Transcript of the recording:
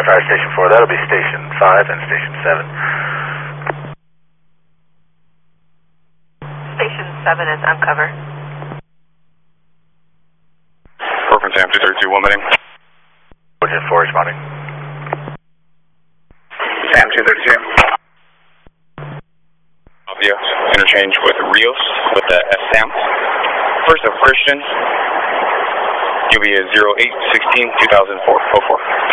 Fire Station 4, that'll be Station 5 and Station 7. Station 7 is uncover. From Sam 232, 1 minute. Origin 4 responding. Sam 232. Obvious interchange with Rios with the S-Sam. First of Christian. UB is 0816-2004. 04.